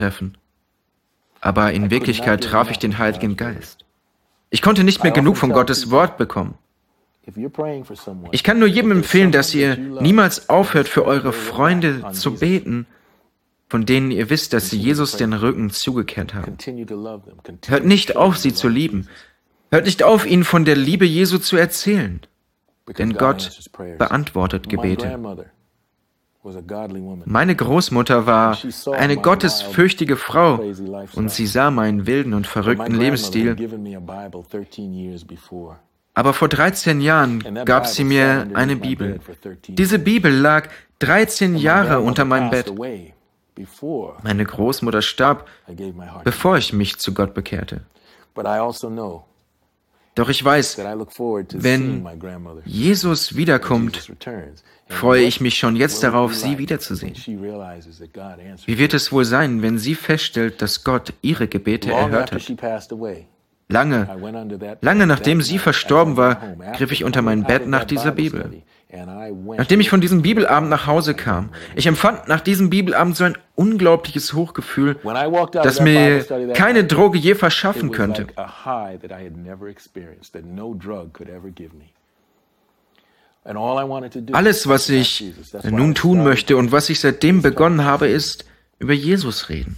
treffen. Aber in Wirklichkeit traf ich den Heiligen Geist. Ich konnte nicht mehr genug von Gottes Wort bekommen. Ich kann nur jedem empfehlen, dass ihr niemals aufhört, für eure Freunde zu beten, von denen ihr wisst, dass sie Jesus den Rücken zugekehrt haben. Hört nicht auf, sie zu lieben. Hört nicht auf, ihnen von der Liebe Jesu zu erzählen. Denn Gott beantwortet Gebete. Meine Großmutter war eine gottesfürchtige Frau und sie sah meinen wilden und verrückten Lebensstil. Aber vor 13 Jahren gab sie mir eine Bibel. Diese Bibel lag 13 Jahre unter meinem Bett. Meine Großmutter starb, bevor ich mich zu Gott bekehrte. Doch ich weiß, wenn Jesus wiederkommt, freue ich mich schon jetzt darauf, sie wiederzusehen. Wie wird es wohl sein, wenn sie feststellt, dass Gott ihre Gebete erhört hat? Lange nachdem sie verstorben war, griff ich unter mein Bett nach dieser Bibel. Nachdem ich von diesem Bibelabend nach Hause kam, ich empfand nach diesem Bibelabend so ein unglaubliches Hochgefühl, das mir keine Droge je verschaffen könnte. Alles, was ich nun tun möchte und was ich seitdem begonnen habe, ist über Jesus reden.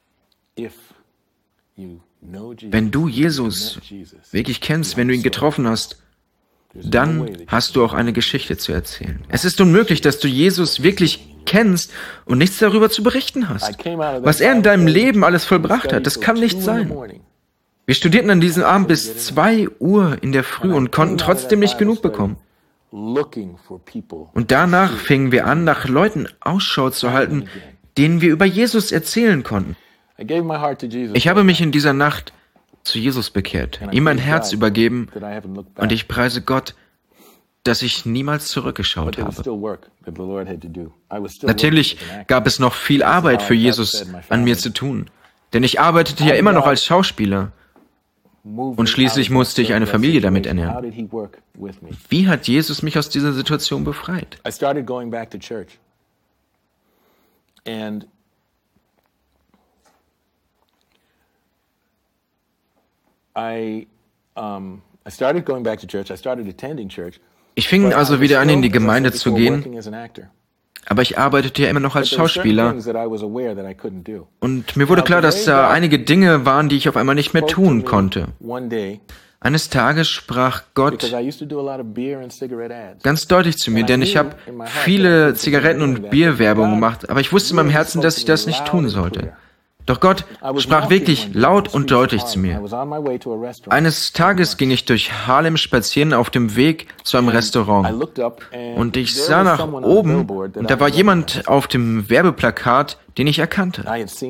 Wenn du Jesus wirklich kennst, wenn du ihn getroffen hast, dann hast du auch eine Geschichte zu erzählen. Es ist unmöglich, dass du Jesus wirklich kennst und nichts darüber zu berichten hast. Was er in deinem Leben alles vollbracht hat, das kann nicht sein. Wir studierten an diesem Abend bis 2 Uhr in der Früh und konnten trotzdem nicht genug bekommen. Und danach fingen wir an, nach Leuten Ausschau zu halten, denen wir über Jesus erzählen konnten. Ich habe mich in dieser Nacht zu Jesus bekehrt, ihm mein Herz übergeben und ich preise Gott, dass ich niemals zurückgeschaut habe. Natürlich gab es noch viel Arbeit für Jesus an mir zu tun, denn ich arbeitete ja immer noch als Schauspieler und schließlich musste ich eine Familie damit ernähren. Wie hat Jesus mich aus dieser Situation befreit? Ich fing also wieder an, in die Gemeinde zu gehen, aber ich arbeitete ja immer noch als Schauspieler und mir wurde klar, dass da einige Dinge waren, die ich auf einmal nicht mehr tun konnte. Eines Tages sprach Gott ganz deutlich zu mir, denn ich habe viele Zigaretten- und Bierwerbung gemacht, aber ich wusste in meinem Herzen, dass ich das nicht tun sollte. Doch Gott sprach wirklich laut und deutlich zu mir. Eines Tages ging ich durch Harlem spazieren auf dem Weg zu einem Restaurant. Und ich sah nach oben und da war jemand auf dem Werbeplakat, den ich erkannte.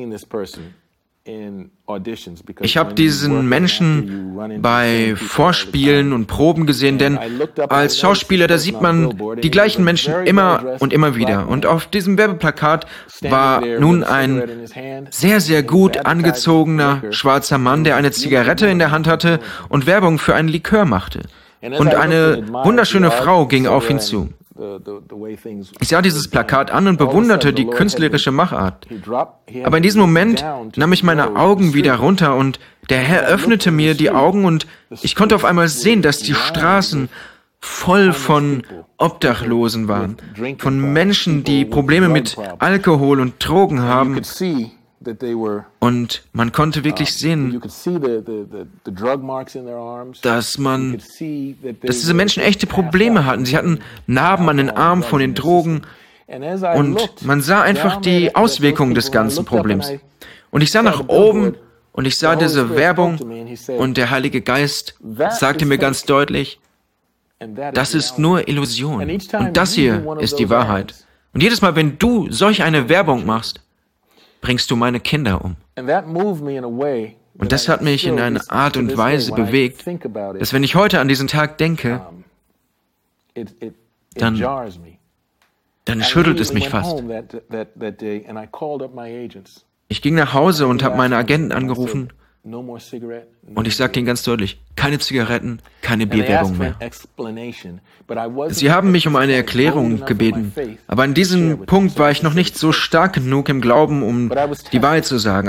Ich habe diesen Menschen bei Vorspielen und Proben gesehen, denn als Schauspieler, da sieht man die gleichen Menschen immer und immer wieder. Und auf diesem Werbeplakat war nun ein sehr, sehr gut angezogener schwarzer Mann, der eine Zigarette in der Hand hatte und Werbung für einen Likör machte. Und eine wunderschöne Frau ging auf ihn zu. Ich sah dieses Plakat an und bewunderte die künstlerische Machart. Aber in diesem Moment nahm ich meine Augen wieder runter und der Herr öffnete mir die Augen und ich konnte auf einmal sehen, dass die Straßen voll von Obdachlosen waren, von Menschen, die Probleme mit Alkohol und Drogen haben. Und man konnte wirklich sehen, dass diese Menschen echte Probleme hatten. Sie hatten Narben an den Armen von den Drogen und man sah einfach die Auswirkungen des ganzen Problems. Und ich sah nach oben und ich sah diese Werbung und der Heilige Geist sagte mir ganz deutlich, das ist nur Illusion und das hier ist die Wahrheit. Und jedes Mal, wenn du solch eine Werbung machst, bringst du meine Kinder um. Und das hat mich in einer Art und Weise bewegt, dass wenn ich heute an diesen Tag denke, dann schüttelt es mich fast. Ich ging nach Hause und habe meine Agenten angerufen Und ich sagte ihnen ganz deutlich, keine Zigaretten, keine Bierwerbung mehr. Sie haben mich um eine Erklärung gebeten, aber an diesem Punkt war ich noch nicht so stark genug im Glauben, um die Wahrheit zu sagen.